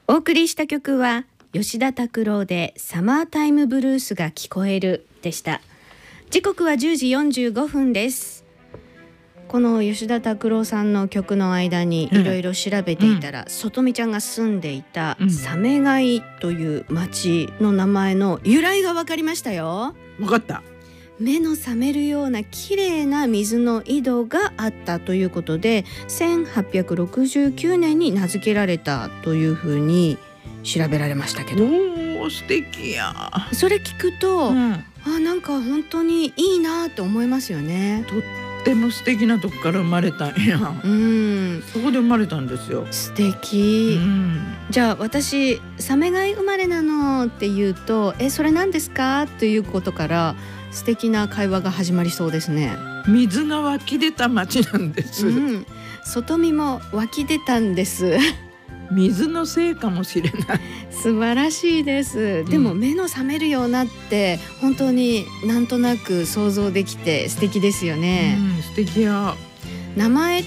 お送りした曲は吉田拓郎でサマータイムブルースが聞こえるでした。時刻は10時45分です。この吉田拓郎さんの曲の間にいろいろ調べていたら、外見ちゃんが住んでいた鮫ヶ井という町の名前の由来が分かりましたよ。 分かった。 目の覚めるような綺麗な水の井戸があったということで、1869年に名付けられたというふうに調べられましたけど。 おー、素敵や。 それ聞くと、なんか本当にいいなと思いますよね。 とっても素敵なとこから生まれたんや。そこで生まれたんですよ。 素敵。じゃあ私鮫ヶ井生まれなのって言うと、それ何ですかということから素敵な会話が始まりそうですね。 水が湧き出た町なんです。 外見も湧き出たんです。 水のせいかもしれない。 素晴らしいです。でも目の覚めるようなって本当になんとなく想像できて素敵ですよね。 素敵や。 名前って、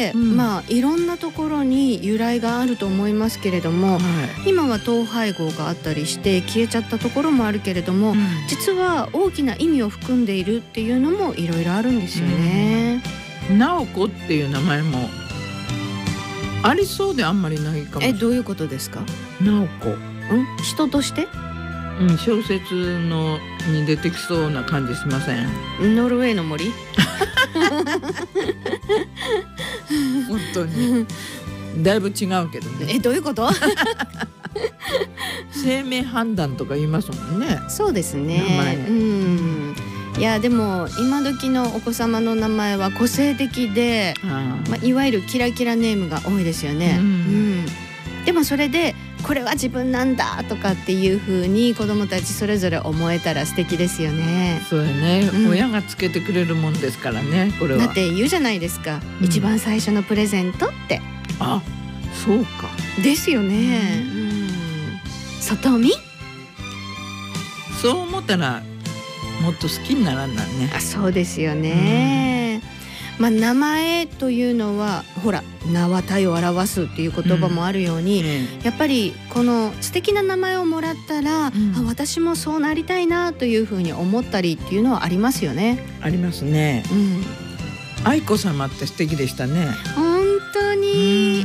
いろんなところに由来があると思いますけれども、今は統廃合があったりして消えちゃったところもあるけれども、実は大きな意味を含んでいるっていうのもいろいろあるんですよね。 直子っていう名前もありそうであんまりないかも。 どういうことですか？ 直子、 人として？ 小説のに出てきそうな感じしません？ ノルウェーの森？ 本当にだいぶ違うけどね。 どういうこと？ 生命判断とか言いますもんね。 そうですね。いやでも今時のお子様の名前は個性的で、いわゆるキラキラネームが多いですよね。でもそれでこれは自分なんだとかっていう風に子どもたちそれぞれ思えたら素敵ですよね。 そうよね、親がつけてくれるもんですからね。これはだって言うじゃないですか、一番最初のプレゼントって。 あ、そうかですよね。外見？ そう思ったらもっと好きにならんなんね。 そうですよね。名前というのはほら名は体を表すっていう言葉もあるように、やっぱりこの素敵な名前をもらったら、私もそうなりたいなというふうに思ったりっていうのはありますよね。 ありますね。愛子様って素敵でしたね。 本当に。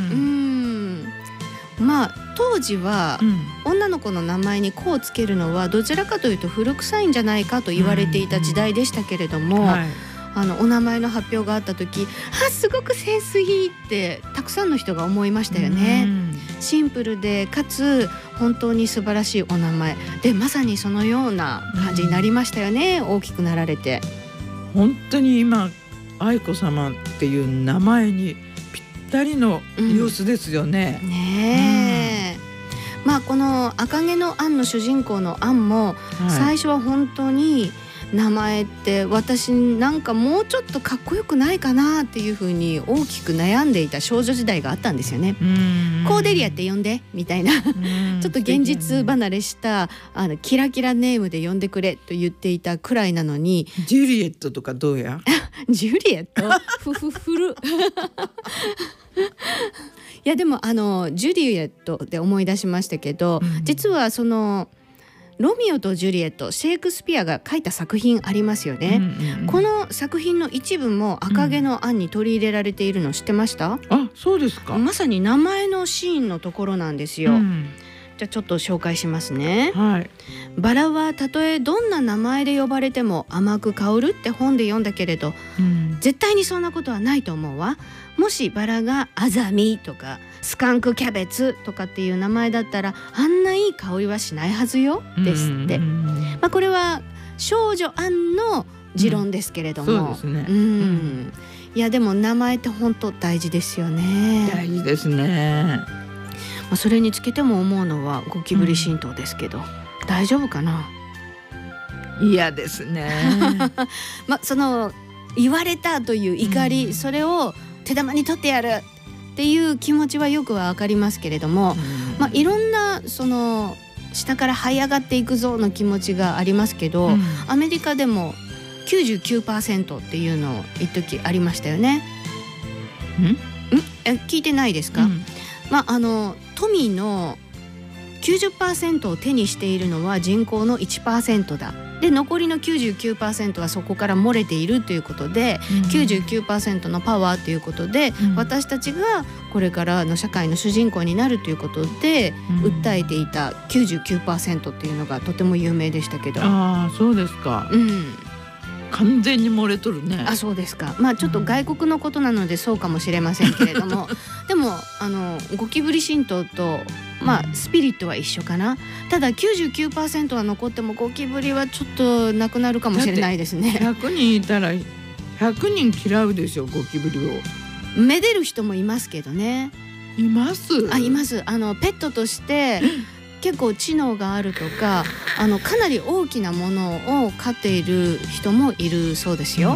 当時は、女の子の名前に子をつけるのはどちらかというと古臭いんじゃないかと言われていた時代でしたけれども、お名前の発表があった時、すごくセンスいいってたくさんの人が思いましたよね。シンプルでかつ本当に素晴らしいお名前で、まさにそのような感じになりましたよね。大きくなられて本当に今愛子様っていう名前にぴったりの様子ですよね。 この赤毛のアンの主人公のアンも、最初は本当に名前って私なんかもうちょっとかっこよくないかなっていう風に大きく悩んでいた少女時代があったんですよね。コーデリアって呼んでみたいなちょっと現実離れしたキラキラネームで呼んでくれと言っていたくらいなのに。 ジュリエットとかどうや？ ジュリエットふるいやでもジュリエットで思い出しましたけど、実はそのロミオとジュリエット、シェイクスピアが書いた作品ありますよね。この作品の一部も赤毛のアンに取り入れられているの知ってました？ そうですか。 まさに名前のシーンのところなんですよ。じゃあちょっと紹介しますね。バラはたとえどんな名前で呼ばれても甘く香るって本で読んだけれど、絶対にそんなことはないと思うわ。もしバラがアザミとかスカンクキャベツとかっていう名前だったら、あんないい香りはしないはずよですって。これは少女アンの持論ですけれども、 そうですね。 いやでも名前って本当大事ですよね。 大事ですね。 それにつけても思うのはゴキブリ神道ですけど、大丈夫かな？ 嫌ですね。 その言われたという怒り、それを手玉に取ってやるっていう気持ちはよくは分かりますけれども、いろんなその下から這い上がっていくぞの気持ちがありますけど、アメリカでも 99% っていうのを一時ありましたよね。聞いてないですか？富の 90% を手にしているのは人口の 1% だ。で残りの 99% はそこから漏れているということで、99% のパワーということで、私たちがこれからの社会の主人公になるということで、訴えていた 99% っていうのがとても有名でしたけど。 ああ、そうですか。完全に漏れとるね。 あ、そうですか。まあちょっと外国のことなのでそうかもしれませんけれどもでもゴキブリ神道とスピリットは一緒かな。ただ 99% は残ってもゴキブリはちょっとなくなるかもしれないですね。 100人いたら100人嫌うでしょ、ゴキブリを。 めでる人もいますけどね。 います。 います。ペットとして結構知能があるとか、かなり大きなものを飼っている人もいるそうですよ。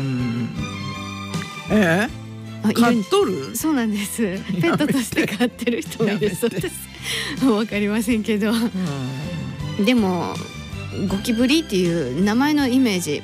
飼っとる？ そうなんです。ペットとして飼ってる人もいるそうです。わかりませんけど、でもゴキブリっていう名前のイメージ、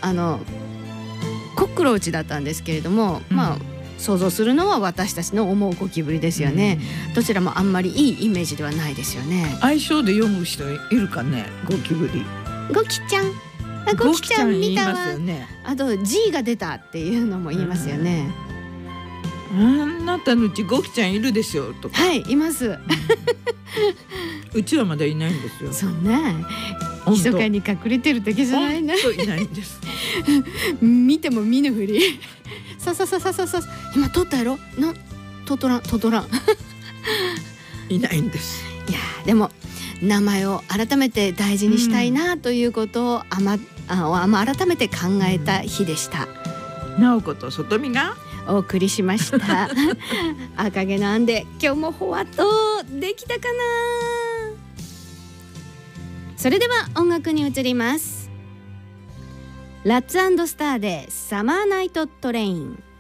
コックローチだったんですけれども、想像するのは私たちの思うゴキブリですよね。どちらもあんまりいいイメージではないですよね。 愛称で読む人いるかね、ゴキブリ。 ゴキちゃん、ゴキちゃん見たわ。あと G が出たっていうのも言いますよね。 あなたのうちゴキちゃんいるでしょとか。 はい、います。 うちはまだいないんですよ。 そうね。密かに隠れてるだけじゃないな。 いないんです。 見ても見ぬふり。さ今撮ったやろ。撮らん。いないんです。 いやでも名前を改めて大事にしたいなということを改めて考えた日でした。 直子と外見がお送りしました赤毛のアンで今日もほわっとできたかな。それでは音楽に移ります。ラッツ&スターでサマーナイトトレイン。